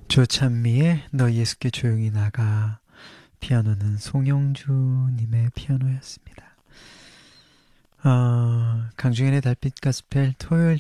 조찬미의 너 예수께 조용히 나가. 피아노는 송영주님의 피아노였습니다. 강중현의 달빛 가스펠 토요일